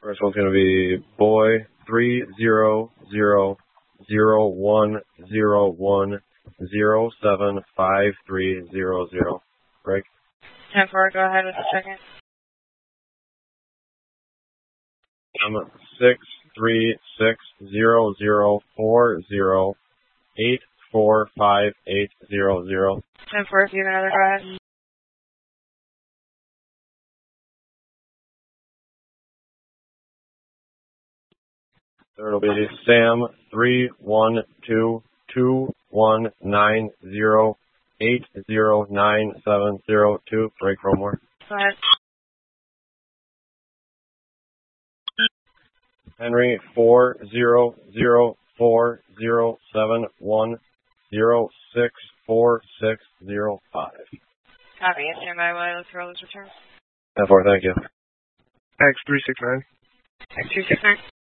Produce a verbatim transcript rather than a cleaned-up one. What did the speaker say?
First one's going to be boy three zero zero zero one zero one zero seven five three zero zero. Break. ten four, go ahead with the second. Um, six three six zero zero four zero eight four five eight zero zero. ten four, if you have another, go ahead. Third will be Sam three one two two one nine zero eight zero nine seven zero two. Break for more. Go ahead. Henry four zero zero four zero seven one zero six four six zero five. Copy. Stand by while I look for all those returns. ten four, thank you. X three six nine. X two six nine.